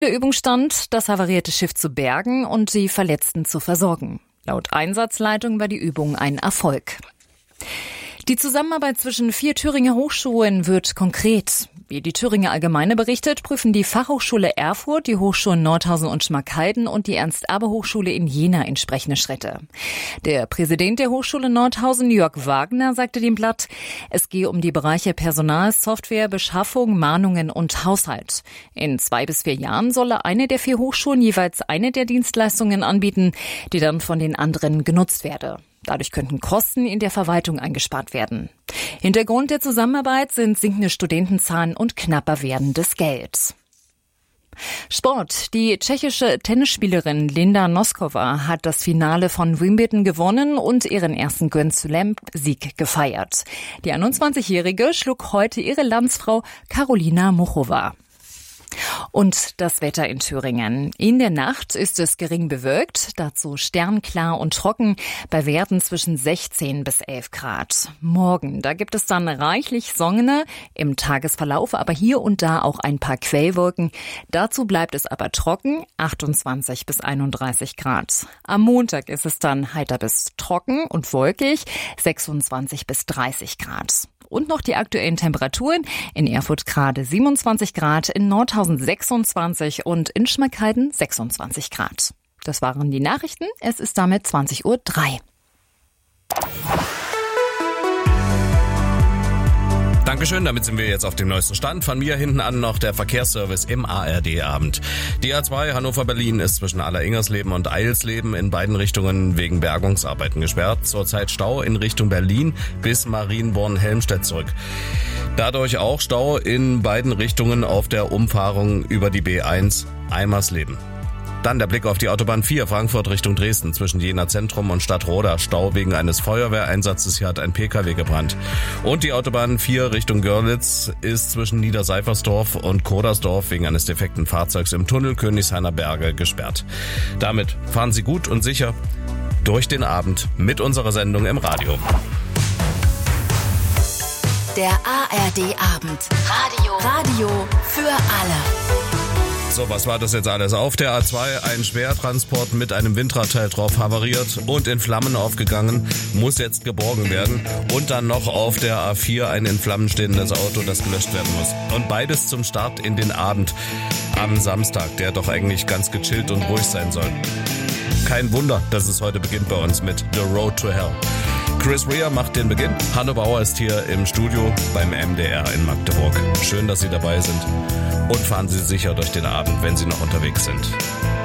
Der Übung stand, das havarierte Schiff zu bergen und die Verletzten zu versorgen. Laut Einsatzleitung war die Übung ein Erfolg. Die Zusammenarbeit zwischen 4 Thüringer Hochschulen wird konkret. Wie die Thüringer Allgemeine berichtet, prüfen die Fachhochschule Erfurt, die Hochschulen Nordhausen und Schmalkalden und die Ernst-Abbe-Hochschule in Jena entsprechende Schritte. Der Präsident der Hochschule Nordhausen, Jörg Wagner, sagte dem Blatt, es gehe um die Bereiche Personal, Software, Beschaffung, Mahnungen und Haushalt. In 2 bis 4 Jahren solle eine der 4 Hochschulen jeweils eine der Dienstleistungen anbieten, die dann von den anderen genutzt werde. Dadurch könnten Kosten in der Verwaltung eingespart werden. Hintergrund der Zusammenarbeit sind sinkende Studentenzahlen und knapper werdendes Geld. Sport. Die tschechische Tennisspielerin Linda Noskova hat das Finale von Wimbledon gewonnen und ihren ersten Grand Slam-Sieg gefeiert. Die 21-Jährige schlug heute ihre Landsfrau Karolina Muchova. Und das Wetter in Thüringen. In der Nacht ist es gering bewölkt, dazu sternklar und trocken, bei Werten zwischen 16 bis 11 Grad. Morgen, da gibt es dann reichlich Sonne, im Tagesverlauf aber hier und da auch ein paar Quellwolken. Dazu bleibt es aber trocken, 28 bis 31 Grad. Am Montag ist es dann heiter bis trocken und wolkig, 26 bis 30 Grad. Und noch die aktuellen Temperaturen. In Erfurt gerade 27 Grad, in Nordhausen 26 und in Schmalkalden 26 Grad. Das waren die Nachrichten. Es ist damit 20:03 Uhr. Dankeschön, damit sind wir jetzt auf dem neuesten Stand. Von mir hinten an noch der Verkehrsservice im ARD-Abend. Die A2 Hannover-Berlin ist zwischen Aller-Ingersleben und Eilsleben in beiden Richtungen wegen Bergungsarbeiten gesperrt. Zurzeit Stau in Richtung Berlin bis Marienborn-Helmstedt zurück. Dadurch auch Stau in beiden Richtungen auf der Umfahrung über die B1 Eimersleben. Dann der Blick auf die Autobahn 4 Frankfurt Richtung Dresden zwischen Jena Zentrum und Stadtroda. Stau wegen eines Feuerwehreinsatzes. Hier hat ein Pkw gebrannt. Und die Autobahn 4 Richtung Görlitz ist zwischen Niederseifersdorf und Kodersdorf wegen eines defekten Fahrzeugs im Tunnel Königshainer Berge gesperrt. Damit fahren Sie gut und sicher durch den Abend mit unserer Sendung im Radio. Der ARD-Abend. Radio für alle. So, was war das jetzt alles? Auf der A2 ein Schwertransport mit einem Windradteil drauf havariert und in Flammen aufgegangen, muss jetzt geborgen werden. Und dann noch auf der A4 ein in Flammen stehendes Auto, das gelöscht werden muss. Und beides zum Start in den Abend am Samstag, der doch eigentlich ganz gechillt und ruhig sein soll. Kein Wunder, dass es heute beginnt bei uns mit The Road to Hell. Chris Rea macht den Beginn. Hanno Bauer ist hier im Studio beim MDR in Magdeburg. Schön, dass Sie dabei sind. Und fahren Sie sicher durch den Abend, wenn Sie noch unterwegs sind.